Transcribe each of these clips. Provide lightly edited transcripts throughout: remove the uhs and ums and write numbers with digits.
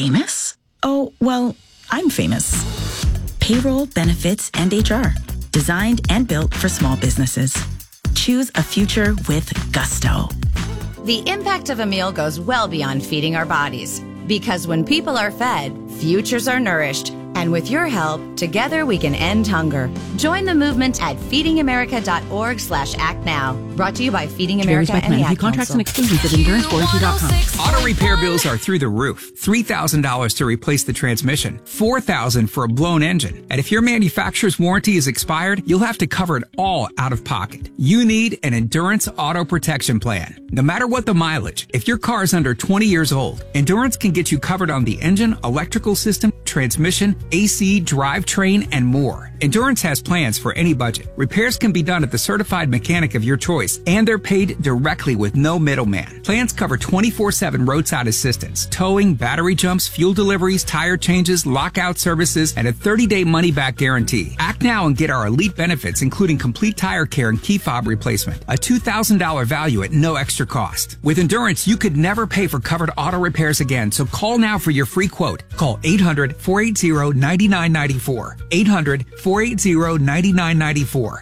famous? Oh, well, I'm famous. Payroll, benefits, and HR. Designed and built for small businesses. Choose a future with gusto. The impact of a meal goes well beyond feeding our bodies. Because when people are fed, futures are nourished. And with your help, together we can end hunger. Join the movement at feedingamerica.org/act now. Brought to you by Feeding America and the Ad Contracts Council. and exclusions at endurancewarranty.com. Auto repair bills are through the roof. $3,000 to replace the transmission. $4,000 for a blown engine. And if your manufacturer's warranty is expired, you'll have to cover it all out of pocket. You need an Endurance Auto Protection Plan. No matter what the mileage, if your car is under 20 years old, Endurance can get you covered on the engine, electrical system, transmission, AC, drivetrain, and more. Endurance has plans for any budget. Repairs can be done at the certified mechanic of your choice, and they're paid directly with no middleman. Plans cover 24/7 roadside assistance, towing, battery jumps, fuel deliveries, tire changes, lockout services, and a 30-day money-back guarantee. Act now and get our elite benefits, including complete tire care and key fob replacement. A $2,000 value at no extra cost. With Endurance, you could never pay for covered auto repairs again, so call now for your free quote. Call 800-480-9994. 800-480-9994.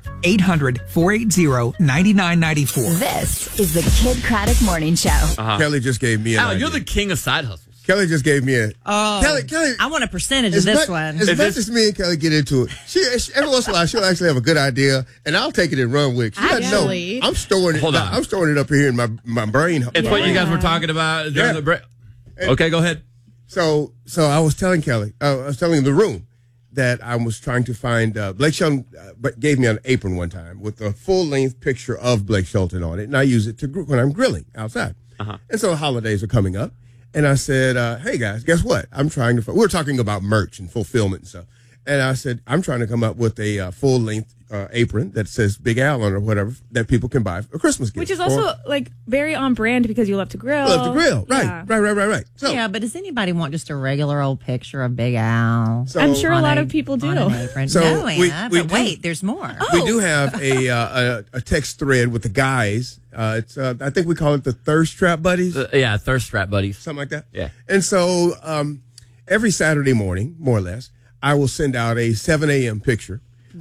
800-480-9994. This is the Kid Craddock Morning Show. Kelly just gave me Al, you're the king of side hustles. Kelly just gave me a... Oh, Kelly, I want a percentage of this one. As much as me and Kelly get into it, she every once in a while she'll actually have a good idea, and I'll take it and run with it. She doesn't know. I'm storing it. Hold on. I'm storing it up here in my brain. It's what you guys were talking about during the break. Okay, go ahead. So I was telling Kelly, I was telling the room that I was trying to find, Blake Shelton gave me an apron one time with a full-length picture of Blake Shelton on it, and I use it when I'm grilling outside. And so holidays are coming up, and I said, hey, guys, guess what? We were talking about merch and fulfillment and stuff, and I said, I'm trying to come up with a full-length apron that says Big Al on it or whatever that people can buy for a Christmas gift. Which is also like very on brand because you love to grill. Right, Yeah. right. So, Yeah, but does anybody want just a regular old picture of Big Al? So- I'm sure a on lot of people do. on an apron? So no, we Anna, do- but wait, there's more. we do have a text thread with the guys. It's I think we call it the Thirst Trap Buddies, Yeah, Thirst Trap Buddies. something like that. Yeah. And so every Saturday morning, more or less, I will send out a 7 a.m. picture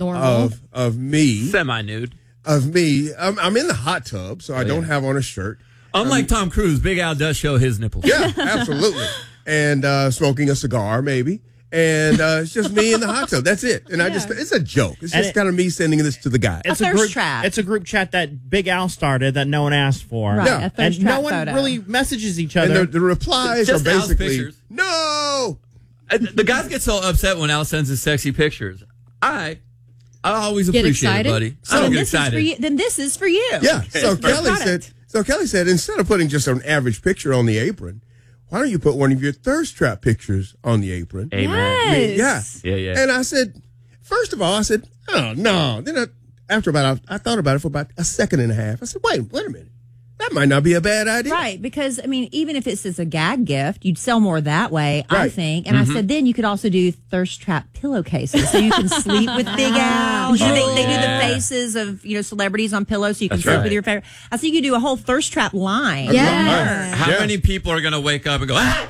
of me. Semi-nude. Of me. I'm in the hot tub, so I don't have on a shirt. Unlike Tom Cruise, Big Al does show his nipples. Yeah, absolutely. And smoking a cigar, maybe. And it's just me in the hot tub. That's it. And it's a joke. It's just kind of me sending this to the guys. A thirst trap. It's a group chat that Big Al started that no one asked for. Right, Yeah. a thirst And trap no one photo. really messages each other. And the replies Just are Al's basically, pictures. no! The guys get so upset when Al sends his sexy pictures. I always Get appreciate excited? it, buddy. So I don't then get this is excited. for you. Then this is for you. Yeah. So product. Kelly said, instead of putting just an average picture on the apron, why don't you put one of your thirst trap pictures on the apron? Amen. Yes. Yeah. Yeah. And I said, first of all, oh, no. Then I thought about it for about a second and a half. I said, wait a minute. That might not be a bad idea. Right, because, I mean, even if it's as a gag gift, you'd sell more that way, I Right. think. And I said, then you could also do thirst trap pillowcases, so you can sleep with Big Al. You know, they do the faces of, celebrities on pillows, so you can That's sleep right. with your favorite. I think you could do a whole thirst trap line. Yeah. How Yeah. many people are going to wake up and go, ah?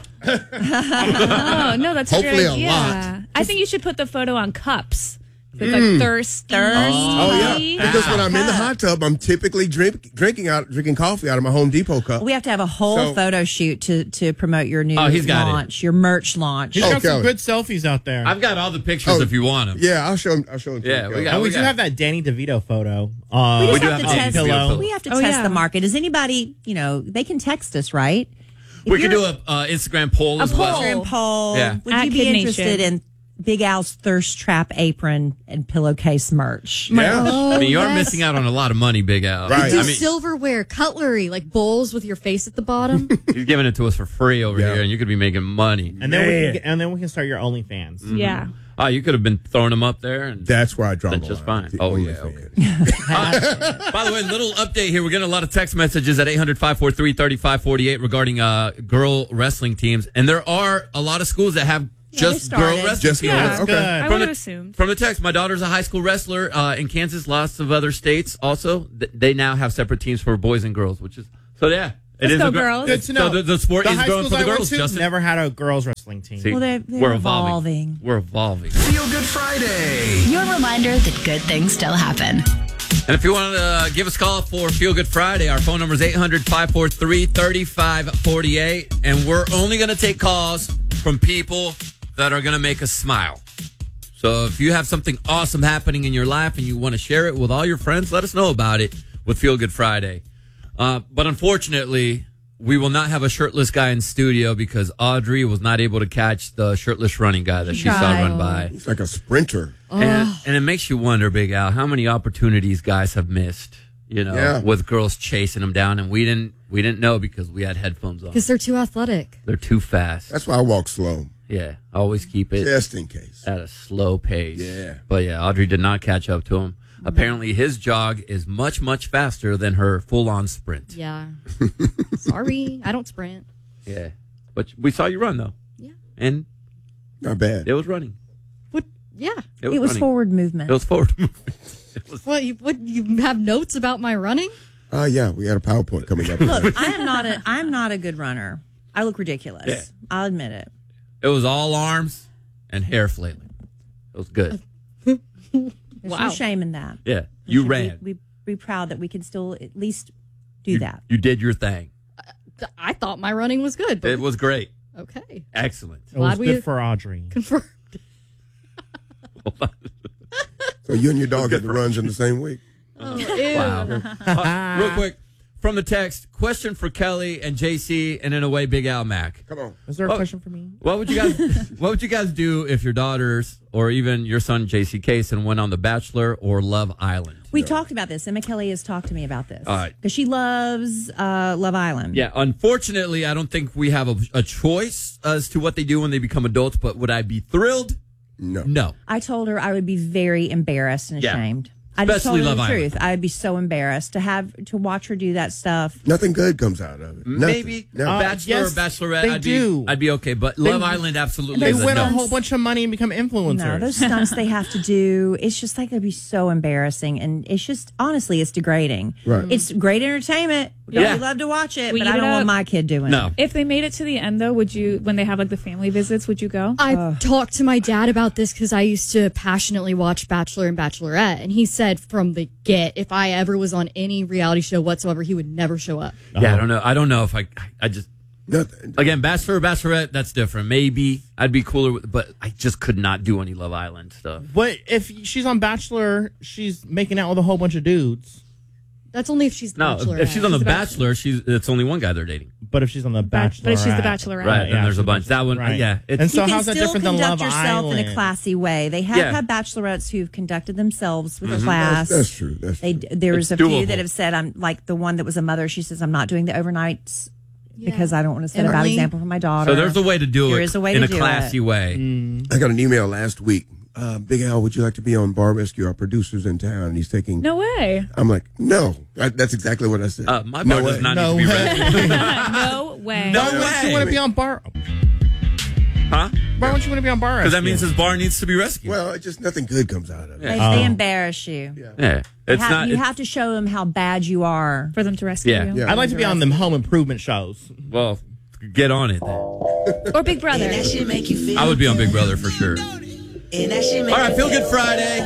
Oh, no, that's Hopefully a a great idea. lot. I think you should put the photo on cups. So it's like thirsty. Oh, yeah. Because when I'm in the hot tub, I'm typically drinking coffee out of my Home Depot cup. We have to have a whole So- photo shoot to promote your new Oh, he's got it. launch, your merch launch. He's got Kelly. some good selfies out there. I've got all the pictures if you want them. Yeah, I'll show him. Yeah, we and we do got- have that Danny DeVito photo. We just do have to have test. pillow. We have to Oh, test yeah. the market. Does anybody, they can text us, right? If We could you're- do a Instagram poll as well. Instagram poll. Yeah. Would At you be Kid interested Nation. in Big Al's thirst trap apron and pillowcase merch? Yeah. I mean, you are yes. missing out on a lot of money, Big Al. Right. Do I mean, silverware, cutlery, like bowls with your face at the bottom. he's giving it to us for free over Yeah. here, and you could be making money. And then we can start your OnlyFans. Yeah. Oh, you could have been throwing them up there. And That's where I draw That's the just line. fine. The Oh, only yeah, fan. By the way, little update here. We're getting a lot of text messages at 800-543-3548 regarding girl wrestling teams. And there are a lot of schools that have just they girl started. wrestling Just teams. Yeah. okay. Good. I From would the- have assumed. From the text, my daughter's a high school wrestler in Kansas, lots of other states also. They now have separate teams for boys and girls, which is, so yeah. Let's is go, a gr- girls. Good to know. So the sport is high growing schools for the I went girls, to Justin. never had a girls wrestling team. See, Well, they're we're evolving. We're evolving. Feel Good Friday. Your reminder that good things still happen. And if you want to give us a call for Feel Good Friday, our phone number is 800-543-3548. And we're only going to take calls from people that are going to make us smile. So if you have something awesome happening in your life and you want to share it with all your friends, let us know about it with Feel Good Friday. But unfortunately, we will not have a shirtless guy in studio because Audrey was not able to catch the shirtless running guy that she saw run by. He's like a sprinter. And it makes you wonder, Big Al, how many opportunities guys have missed, with girls chasing them down, and we didn't know because we had headphones on. Because they're too athletic. They're too fast. That's why I walk slow. Yeah, always keep it Just in case. at a slow pace. Yeah. But yeah, Audrey did not catch up to him. Apparently, his jog is much, much faster than her full-on sprint. Yeah. Sorry, I don't sprint. Yeah. But we saw you run, though. Yeah. And Not bad. it was running. What? Yeah. It was running. forward movement. It was forward movement. What? You have notes about my running? Yeah, we had a PowerPoint coming up. Look, I'm not a good runner. I look ridiculous. Yeah. I'll admit it. It was all arms and hair flailing. It was good. There's Wow. no shame in that. Yeah. We You should ran. be proud that we can still at least do that. You did your thing. I thought my running was good. But It was great. okay. Excellent. It was Glad we- good for Audrey. Confirmed. So you and your dog had the runs in the same week. Oh, ew. Wow. Real quick, from the text, question for Kelly and JC, and in a way, Big Al Mac. Come on. Is there a Oh. question for me? What would you guys do if your daughters or even your son JC Kaysen went on The Bachelor or Love Island? We talked about this. Emma Kelly has talked to me about this. All right. Because she loves Love Island. Yeah, unfortunately, I don't think we have a choice as to what they do when they become adults, but would I be thrilled? No. No. I told her I would be very embarrassed and Yeah. ashamed. I just Especially told her Love the Island. truth. I'd be so embarrassed to watch her do that stuff. Nothing good comes out of it. Nothing. Maybe No. Bachelor yes, or Bachelorette, they I'd be okay, but Love Island absolutely They is a win no. a whole bunch of money and become influencers. No, those stunts they have to do, it's just like it'd be so embarrassing. And it's just, honestly, it's degrading. Right. It's great entertainment. Yeah. We love to watch it, We but eat I it don't want up. my kid doing No. it. If they made it to the end, though, would you, when they have like the family visits, would you go? I talked to my dad about this because I used to passionately watch Bachelor and Bachelorette, and he said from the get, if I ever was on any reality show whatsoever, he would never show up. Yeah, I don't know if I just Nothing. again Bachelor or Bachelorette, that's different. Maybe I'd be cooler with, but I just could not do any Love Island stuff. But if she's on Bachelor, she's making out with a whole bunch of dudes. That's only if she's No, Bachelorette. if she's on The the Bachelor, it's only one guy they're dating. But if she's on the Bachelor, But if she's the Bachelorette. Right, yeah, and there's a she's bunch. That one, right. yeah. And so you can how's that still different than conduct Love yourself Island? in a classy way. They have Yeah. had bachelorettes who've conducted themselves with a class. That's true. That's true. There's It's a few doable. that have said, I'm like the one that was a mother. She says, I'm not doing the overnights because I don't want to set a bad Emily? example for my daughter. So there's a way to do There it is a way in to a do classy it. way. I got an email last week. Big Al, would you like to be on Bar Rescue? Our producer's in town, and he's taking. No way. I'm like, no. That's exactly what I said. My No bar does way. not No need to be way. ready. No way. No Why wouldn't way. you want to be on Bar? Huh? Why wouldn't you want to be on Bar? Because that Rescue? means his bar needs to be rescued. Well, it just nothing good comes out of it. They embarrass you. yeah. It's not. You have to show them how bad you are. For them to rescue Yeah. you. Yeah. I'd like to be on them home improvement shows. Well, get on it then. Or Big Brother. I would be on Big Brother for sure. All right, Feel Good Friday.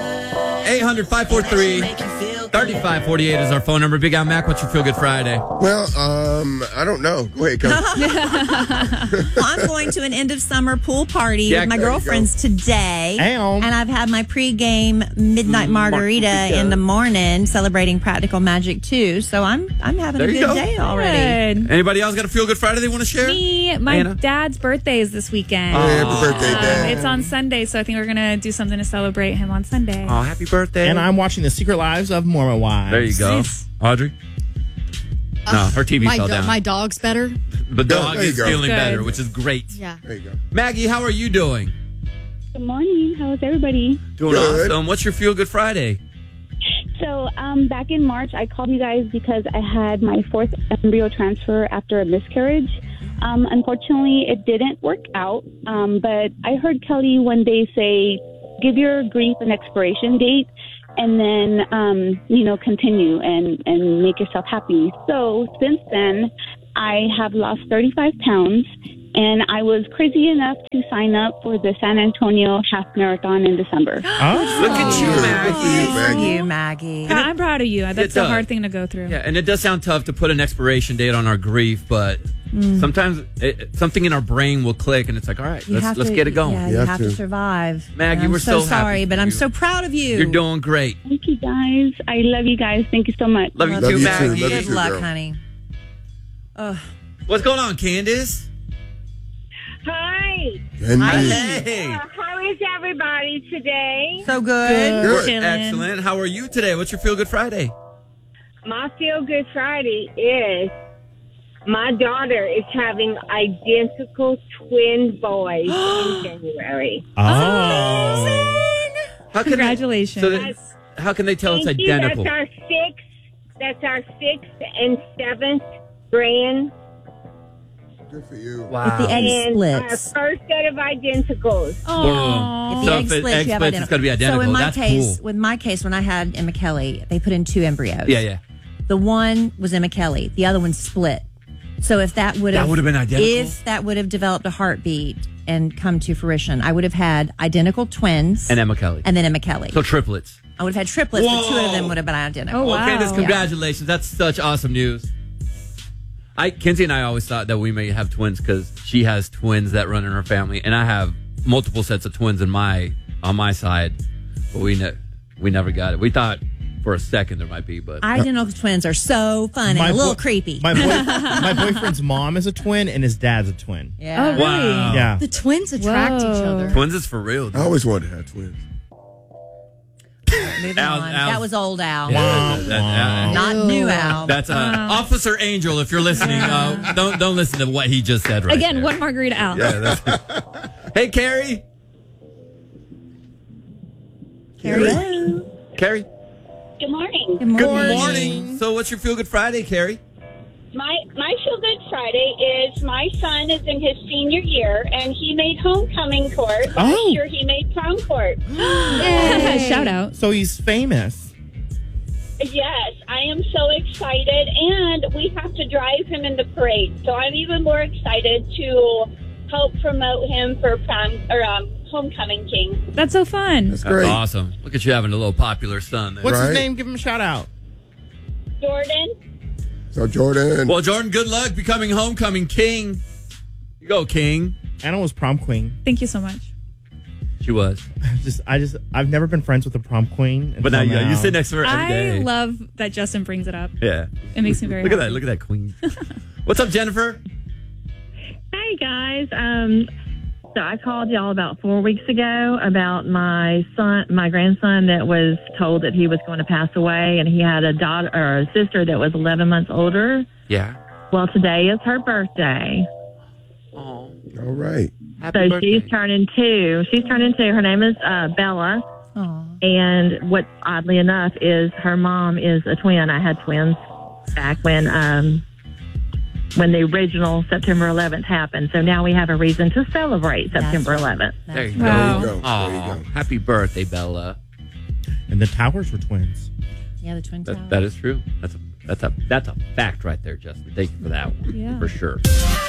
800-543-3548 is our phone number. Big Al Mac, what's your Feel Good Friday? Well, I don't know. Go ahead, come. Well, I'm going to an end of summer pool party Yeah, with my there you girlfriends today. Ow. And I've had my pregame midnight margarita in the morning celebrating Practical Magic 2. So I'm having There a you good go. day already. Good. Anybody else got a Feel Good Friday they want to share? Me, my Anna? dad's birthday is this weekend. Happy birthday, Dad. It's on Sunday, so I think we're going to do something to celebrate him on Sunday. Oh, happy birthday. And I'm watching The Secret Lives of Mormon Wives. There you go. Audrey? No, her TV my fell do- down. My dog's better. The dog there you is go. feeling Good. better, which is great. Yeah. There you go. Maggie, how are you doing? Good morning. How's everybody? Doing Good. awesome. What's your Feel Good Friday? So, back in March, I called you guys because I had my fourth embryo transfer after a miscarriage. Unfortunately, it didn't work out. But I heard Kelly one day say, give your grief an expiration date and then, continue and make yourself happy. So since then, I have lost 35 pounds, and I was crazy enough to sign up for the San Antonio Half Marathon in December. Look at you, Maggie. Maggie. I'm proud of you. That's It a does. hard thing to go through. Yeah, and it does sound tough to put an expiration date on our grief, but sometimes something in our brain will click, and it's like, all right, let's get it going. Yeah, you have to survive. Maggie, And we're I'm so sorry, happy but for I'm you. so proud of you. You're doing great. Thank you, guys. I love you guys. Thank you so much. Love you too, Maggie. Good luck, honey. What's going on, Candace? Hi. Hey. How is everybody today? So good. Good. Excellent. How are you today? What's your Feel Good Friday? My Feel Good Friday is my daughter is having identical twin boys in January. How Congratulations. How can they tell it's Thank you. identical? That's our sixth and seventh grand. Good for you. Wow. If the egg And our splits. first set of identicals. If So the egg if it splits, egg you have splits, it's gotta be identical. So in my That's case, cool. with my case, when I had Emma Kelly, they put in 2 embryos. Yeah. The one was Emma Kelly. The other one split. So if that would have been identical? If that would have developed a heartbeat and come to fruition, I would have had identical twins And Emma Kelly. and then Emma Kelly. So triplets. I would have had triplets, but 2 Whoa. of them would have been identical. Oh, Well, wow. Candace, congratulations. That's such awesome news. Kinsey and I always thought that we may have twins because she has twins that run in her family, and I have multiple sets of twins on my side, but we never got it. We thought for a second there might be, but Identical twins are so fun and a little creepy. My boyfriend's mom is a twin, and his dad's a twin. Yeah. Oh, really? Wow. Yeah. The twins attract each other. Twins is for real. I always wanted to have twins. Moving Al- on. Al- That was old Al. Yeah, Not new Al. That's Officer Angel. If you're listening, don't listen to what he just said. Right Again, there. one margarita out. Yeah, hey, Carrie. Carrie. Good morning. Good morning. So, what's your Feel Good Friday, Carrie? My Feel Good Friday is my son is in his senior year, and he made homecoming court. Last year he made prom court. Shout out. So he's famous. Yes, I am so excited, and we have to drive him in the parade. So I'm even more excited to help promote him for homecoming king. That's so fun. That's great. Awesome. Look at you having a little popular son there. What's his name? Give him a shout out. Jordan. So Jordan. Well, Jordan, good luck becoming homecoming king. You go, king. Anna was prom queen. Thank you so much. She was. I've never been friends with a prom queen. But now you sit next to her every I day. love that Justin brings it up. Yeah. It makes me very Look happy. at that. Look at that queen. What's up, Jennifer? Hey guys, so I called y'all about 4 weeks ago about my grandson that was told that he was going to pass away, and he had a daughter or a sister that was 11 months older. Yeah. Well, today is her birthday. Oh. All right. So she's turning 2. She's turning 2. Her name is Bella. Aww. And what oddly enough is her mom is a twin. I had twins back when the original September 11th happened. So now we have a reason to celebrate September 11th. There you Wow. go. Oh, happy birthday, Bella. And the Towers were twins. Yeah, the twin towers. That is true. That's a fact right there, Justin. Thank you for that one. Yeah. For sure.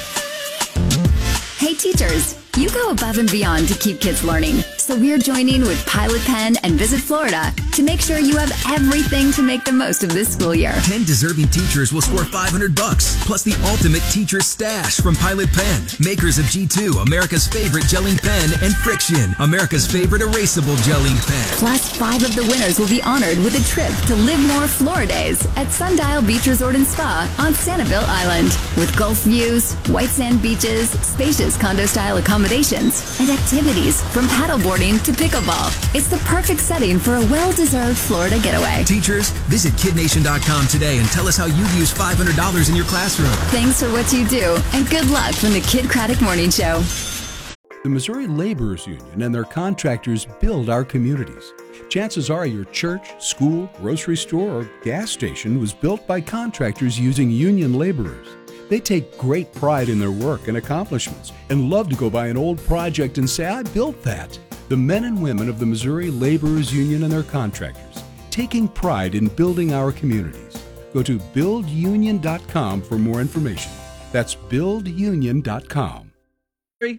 Hey teachers, you go above and beyond to keep kids learning. So we're joining with Pilot Pen and Visit Florida to make sure you have everything to make the most of this school year. 10 deserving teachers will score $500 plus the ultimate teacher stash from Pilot Pen, makers of G2, America's favorite gelling pen, and Friction, America's favorite erasable gelling pen. Plus, 5 of the winners will be honored with a trip to Live More Floridays at Sundial Beach Resort and Spa on Sanibel Island. With Gulf views, white sand beaches, spacious condo-style accommodations, and activities from paddleboarding to pickleball. It's the perfect setting for a well-deserved Florida getaway. Teachers, visit kidnation.com today and tell us how you've used $500 in your classroom. Thanks for what you do, and good luck from the Kid Craddock Morning Show. The Missouri Laborers Union and their contractors build our communities. Chances are your church, school, grocery store, or gas station was built by contractors using union laborers. They take great pride in their work and accomplishments and love to go by an old project and say, I built that. The men and women of the Missouri Laborers Union and their contractors, taking pride in building our communities. Go to buildunion.com for more information. That's buildunion.com.